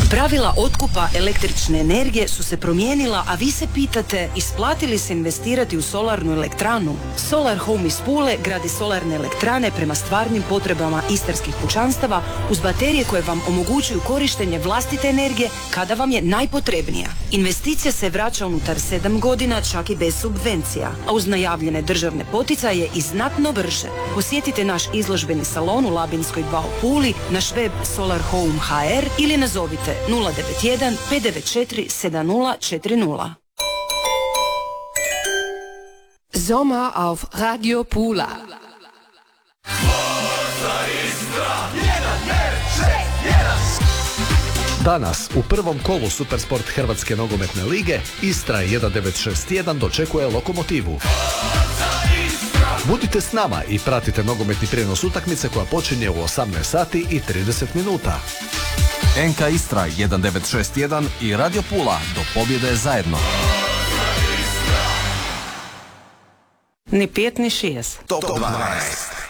Pravila otkupa električne energije su se promijenila, a vi se pitate isplati li se investirati u solarnu elektranu? Solar Home iz Pule gradi solarne elektrane prema stvarnim potrebama istarskih kućanstava uz baterije koje vam omogućuju korištenje vlastite energije kada vam je najpotrebnija. Investicija se vraća unutar 7 godina, čak i bez subvencija, a uz najavljene državne poticaje i znatno brže. Posjetite naš izložbeni salon u Labinskoj 2 u Puli, naš web solarhome.hr ili nazovite 091 594 7040. Sommer auf Radio Pula. Danas u prvom kolu Supersport Hrvatske nogometne lige Istra 1961 dočekuje Lokomotivu. Budite s nama i pratite nogometni prijenos utakmice koja počinje u 18 sati i 30 minuta. NK Istra 1961 i Radio Pula do pobjede zajedno. Ni 5 ni 6. Top 12.